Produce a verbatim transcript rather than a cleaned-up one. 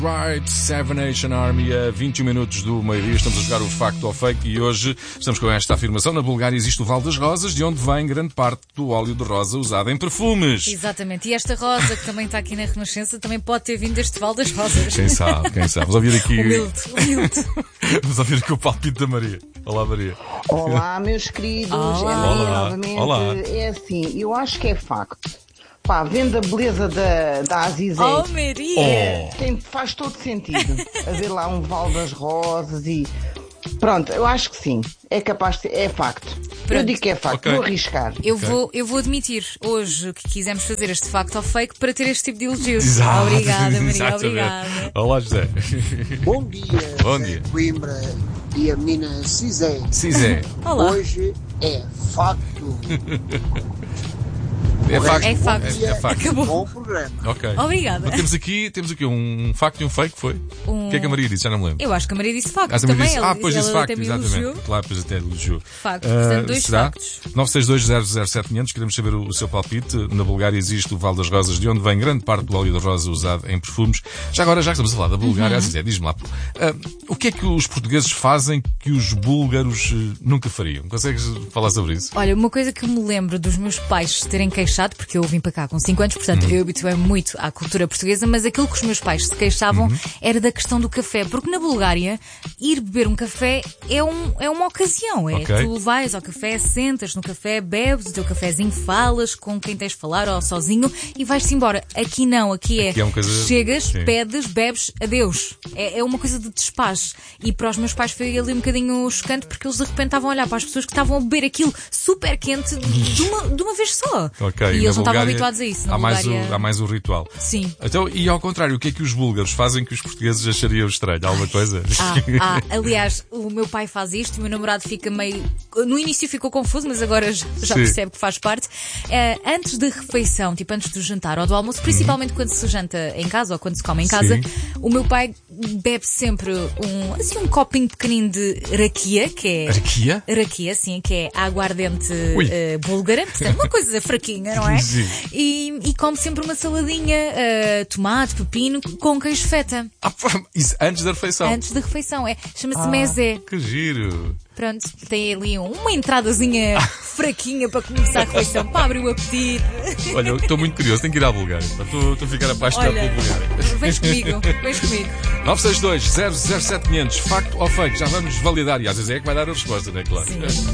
Right, Seven Nation Army a vinte e um minutos do meio-dia. Estamos a jogar o Facto ou Fake e hoje estamos com esta afirmação. Na Bulgária existe o Val das Rosas, de onde vem grande parte do óleo de rosa usado em perfumes. Exatamente. E esta rosa que também está aqui na Renascença também pode ter vindo deste Val das Rosas. Quem sabe, quem sabe. Vamos ouvir aqui... Humilde, humilde. Vamos ouvir aqui o palpite da Maria. Olá, Maria. Olá, meus queridos. Olá. É Maria Olá. novamente. Olá. É assim, eu acho que é facto. Pá, vendo a beleza da, da Azizé, Oh, Maria! Oh. tem, faz todo sentido. Haver lá um Val das Rosas e... Pronto, eu acho que sim. É capaz de ser. É facto. Pronto. Eu digo que é facto. Ok. Vou arriscar. Eu, Ok. vou, eu vou admitir hoje que quisemos fazer este facto ou fake para ter este tipo de elogios. Exato. Obrigada, Maria, Exatamente. obrigada. Olá, José. Bom dia, Bom Zé dia. Coimbra e a menina Cisé. Cisé. Olá. Hoje é facto. É facto. É facto. É, é facto. Acabou. Bom programa. Ok. Obrigada. Temos aqui, temos aqui um facto e um fake, foi? Um- O que é que a Maria disse? Já não me lembro. Eu acho que a Maria disse facto Ah, também também. disse. Ela, Ah, pois ela disse facto, até me exatamente. elogiou. Claro, pois até elogiou. Facto. Ah, Portanto, dois será? factos. nove seis dois zero zero sete quinhentos, queremos saber o, o seu palpite. Na Bulgária existe o Val das Rosas, de onde vem grande parte do óleo de rosa usado em perfumes. Já agora, já que estamos a falar da Bulgária, Uhum. Zé, diz-me lá, ah, o que é que os portugueses fazem que os búlgaros eh, nunca fariam? Consegues falar sobre isso? Olha, uma coisa que eu me lembro dos meus pais se terem queixado, porque eu vim para cá com cinco anos, portanto eu habituei muito à cultura portuguesa, mas aquilo que os meus pais se queixavam era da questão do café, porque na Bulgária ir beber um café é, um, é uma ocasião. É Ok. tu vais ao café, sentas no café, bebes o teu cafezinho, falas com quem tens de falar ou sozinho e vais-te embora. Aqui não, aqui é, Aqui é uma coisa- chegas, Sim. pedes, bebes, adeus. É, é uma coisa de despacho. E para os meus pais foi ali um bocadinho chocante porque eles de repente estavam a olhar para as pessoas que estavam a beber aquilo super quente de uma, de uma vez só. Ok, E na eles não estavam Bulgária habituados a isso. Na há mais, Bulgária... o, há mais o ritual. Sim. Então, e ao contrário, o que é que os búlgaros fazem que os portugueses achariam estranho? Alguma coisa? Ah, ah, aliás, o meu pai faz isto, o meu namorado fica meio. No início ficou confuso, mas agora já, já Sim. percebe que faz parte. Eh, antes da refeição, tipo antes do jantar ou do almoço, principalmente quando se janta em casa ou quando se come em casa, Sim. o meu pai bebe sempre um, assim, um copinho pequenino de raquia, que é. Raquia? Raquia, sim, que é aguardente Ui. eh, búlgara, portanto, uma coisa fraquinha, não é? Sim. E, e come sempre uma saladinha, eh, tomate, pepino, com queijo feta, Ah, pá, isso antes da refeição. antes da refeição. É, chama-se Ah, mezé. Que giro. Pronto, tem ali uma entradazinha fraquinha para começar a refeição, para abrir o apetite. Olha, eu estou muito curioso, tenho que ir à Bulgária. pá. Estou estou a ficar apaixonado Olha, pela Bulgária. vens comigo, vens comigo. nove seis dois zero zero sete quinhentos, facto ou fake? Já vamos validar. E às vezes é que vai dar a resposta, não é claro? Sim.